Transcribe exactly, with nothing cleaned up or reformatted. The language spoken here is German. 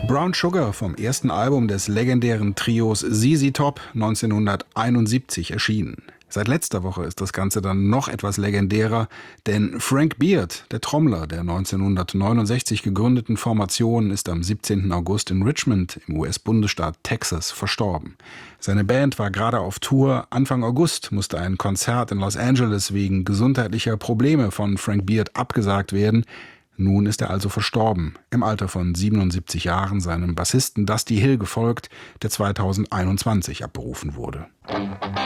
Brown Sugar vom ersten Album des legendären Trios Z Z Top neunzehnhunderteinundsiebzig erschienen. Seit letzter Woche ist das Ganze dann noch etwas legendärer, denn Frank Beard, der Trommler der neunzehnhundertneunundsechzig gegründeten Formation, ist am siebzehnten August in Richmond im U S-Bundesstaat Texas verstorben. Seine Band war gerade auf Tour. Anfang August musste ein Konzert in Los Angeles wegen gesundheitlicher Probleme von Frank Beard abgesagt werden. Nun ist er also verstorben, im Alter von siebenundsiebzig Jahren, seinem Bassisten Dusty Hill gefolgt, der zweitausendeinundzwanzig abberufen wurde.